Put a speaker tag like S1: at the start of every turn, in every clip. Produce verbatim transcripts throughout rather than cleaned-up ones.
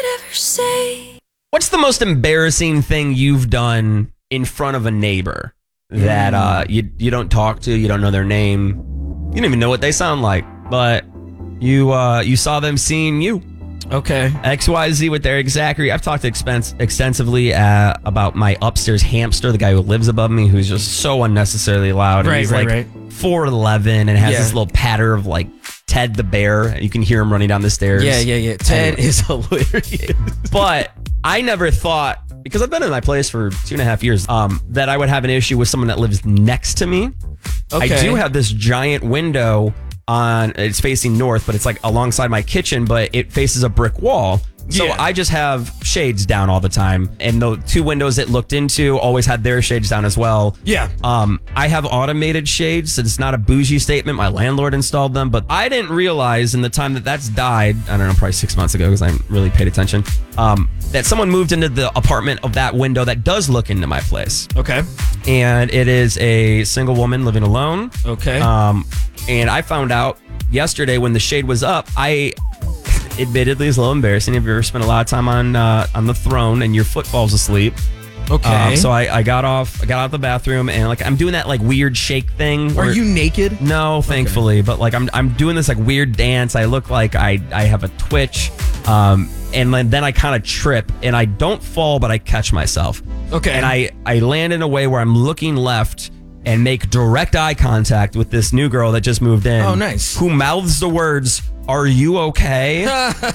S1: could ever say.
S2: What's the most embarrassing thing you've done in front of a neighbor that uh, you you don't talk to, you don't know their name, you don't even know what they sound like, but you uh, you saw them seeing you?
S3: Okay.
S2: X Y Z with Eric Zachary. I've talked expense, extensively uh, about my upstairs hamster, the guy who lives above me, who's just so unnecessarily loud.
S3: Right,
S2: and he's
S3: right,
S2: like
S3: right.
S2: four eleven and has
S3: Yeah.
S2: this little patter of like Ted the bear. You can hear him running down the stairs.
S3: Yeah, yeah, yeah. Ted
S2: Anyway.
S3: is hilarious.
S2: But I never thought, because I've been in my place for two and a half years, um, that I would have an issue with someone that lives next to me.
S3: Okay.
S2: I do have this giant window on, it's facing north, but it's like alongside my kitchen, but it faces a brick wall. So
S3: Yeah.
S2: I just have shades down all the time. And the two windows it looked into always had their shades down as well.
S3: Yeah.
S2: Um, I have automated shades. It's not a bougie statement. My landlord installed them, but I didn't realize in the time that that's died, I don't know, probably six months ago because I haven't really paid attention, um, that someone moved into the apartment of that window that does look into my place.
S3: Okay.
S2: And it is a single woman living alone.
S3: Okay.
S2: Um, and I found out yesterday when the shade was up, I... admittedly, it's a little embarrassing if you ever spent a lot of time on uh, on the throne and your foot falls asleep.
S3: Okay.
S2: Um, so I, I got off I got out of the bathroom and like I'm doing that like weird shake thing.
S3: Are
S2: where-
S3: you naked?
S2: No, thankfully, but like I'm I'm doing this like weird dance. I look like I I have a twitch, um, and then, then I kind of trip and I don't fall, but I catch myself.
S3: Okay.
S2: And I I land in a way where I'm looking left and make direct eye contact with this new girl that just moved in.
S3: Oh, nice.
S2: Who mouths the words, "Are you okay?"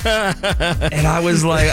S2: And I was like,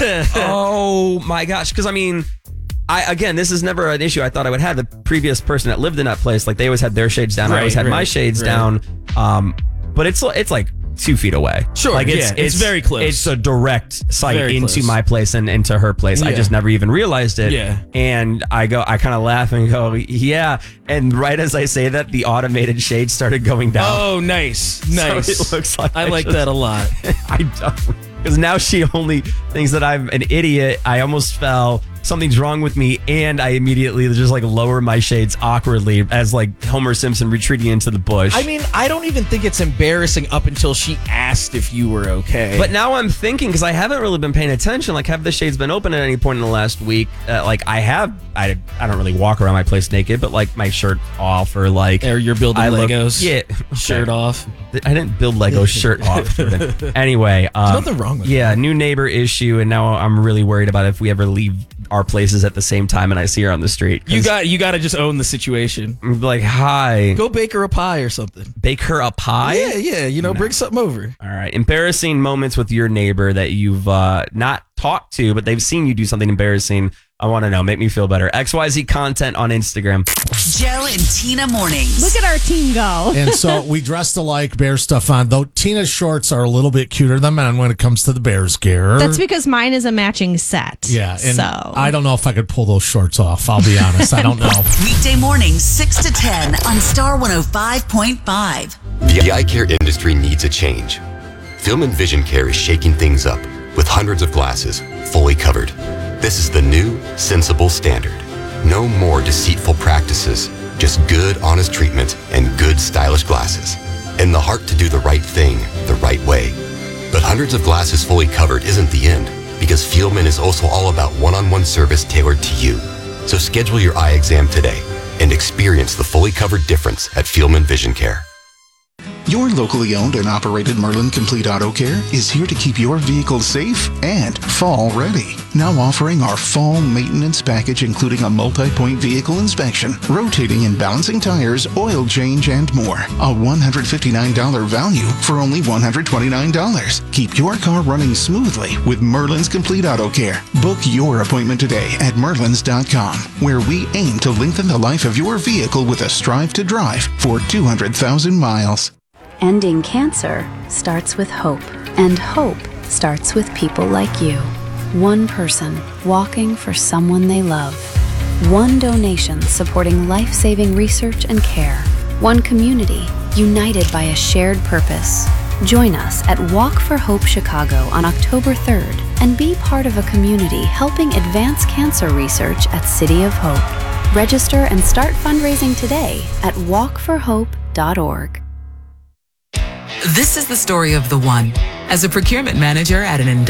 S2: oh my gosh. Because I mean, I again, this is never an issue I thought I would have. The previous person that lived in that place, like they always had their shades down. I
S3: Right,
S2: always had my
S3: right,
S2: shades
S3: right.
S2: down. Um, but it's it's like two feet away.
S3: Sure,
S2: like
S3: yeah, it's very close.
S2: It's a direct sight
S3: Very
S2: into
S3: close.
S2: my place and into her place. I
S3: Yeah.
S2: just never even realized it.
S3: Yeah.
S2: And I go, I kind of laugh and go, yeah. And right as I say that, the automated shades started going down.
S3: Oh, nice. Nice.
S2: So it looks like
S3: I
S2: I
S3: like
S2: just-
S3: that a lot.
S2: I don't. Because now she only thinks that I'm an idiot. I almost fell. Something's wrong with me. And I immediately just like lower my shades awkwardly as like Homer Simpson retreating into the bush.
S3: I mean, I don't even think it's embarrassing up until she asked if you were okay.
S2: But now I'm thinking, because I haven't really been paying attention, like have the shades been open at any point in the last week? Uh, like I have, I, I don't really walk around my place naked, but like my shirt off or like.
S3: Or you're building
S2: I look-
S3: Legos.
S2: yeah.
S3: Shirt
S2: Okay.
S3: off.
S2: I didn't build Lego shirt off. Anyway. Um,
S3: There's nothing wrong with
S2: Yeah, new neighbor issue. And now I'm really worried about if we ever leave our places at the same time and I see her on the street.
S3: You got you got to just own the situation.
S2: I'm like, hi.
S3: Go bake her a pie or something.
S2: Bake her a pie?
S3: Yeah, yeah. You know, bring something over.
S2: All right. Embarrassing moments with your neighbor that you've uh, not talked to, but they've seen you do something embarrassing. I want to know. Make me feel better. X Y Z content on Instagram.
S4: Joe and Tina mornings.
S5: Look at our team go.
S6: And so we dressed alike, bear stuff on, though Tina's shorts are a little bit cuter than mine when it comes to the Bears gear.
S5: That's because mine is a matching set.
S6: Yeah, and
S5: so
S6: I don't know if I could pull those shorts off. I'll be honest. I don't know.
S4: Weekday mornings, six to ten on Star one oh five point five.
S7: The eye care industry needs a change. Film and Vision Care is shaking things up with hundreds of glasses fully covered. This is the new, sensible standard. No more deceitful practices, just good, honest treatment and good, stylish glasses. And the heart to do the right thing the right way. But hundreds of glasses fully covered isn't the end, because Fieldman is also all about one-on-one service tailored to you. So schedule your eye exam today and experience the fully covered difference at Fieldman Vision Care.
S8: Your locally owned and operated Merlin Complete Auto Care is here to keep your vehicle safe and fall ready. Now offering our fall maintenance package, including a multi-point vehicle inspection, rotating and balancing tires, oil change, and more. A one hundred fifty-nine dollars value for only one hundred twenty-nine dollars. Keep your car running smoothly with Merlin's Complete Auto Care. Book your appointment today at merlins dot com, where we aim to lengthen the life of your vehicle with a Strive to Drive for two hundred thousand miles.
S9: Ending cancer starts with hope, and hope starts with people like you. One person walking for someone they love. One donation supporting life-saving research and care. One community united by a shared purpose. Join us at Walk for Hope Chicago on October third and be part of a community helping advance cancer research at City of Hope. Register and start fundraising today at walk for hope dot org.
S4: This is the story of the one. As a procurement manager at an